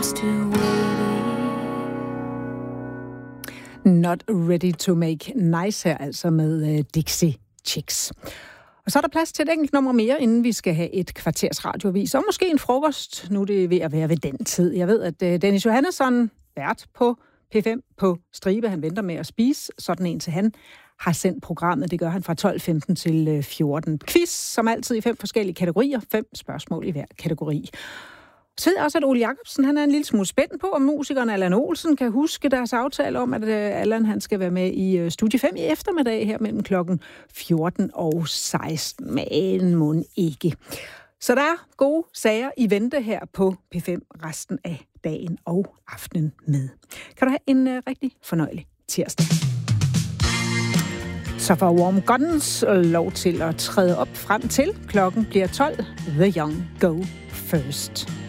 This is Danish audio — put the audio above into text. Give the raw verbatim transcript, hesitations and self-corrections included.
seems to wait. Not ready to make nice her, altså med uh, Dixie Chicks. Og så er der plads til et enkelt nummer mere, inden vi skal have et kvarters radioavis, og måske en frokost. Nu er det ved at være ved den tid. Jeg ved, at uh, Dennis Johannesson, vært på P fem på Stribe, han venter med at spise sådan en til han, har sendt programmet. Det gør han fra tolv femten til fjorten. Quiz, som altid i fem forskellige kategorier. Fem spørgsmål i hver kategori. Så ved jeg også, at Ole Jacobsen, han er en lille smule spændt på, om musikeren Allan Olsen kan huske deres aftale om, at Allan han skal være med i Studie fem i eftermiddag her mellem klokken fjorten og seksten. Men mon ikke. Så der er gode sager i vente her på P fem resten af dagen og aftenen med. Kan du have en uh, rigtig fornøjelig tirsdag. Så får Warm Guns lov til at træde op frem til klokken bliver tolv. The Young Go First.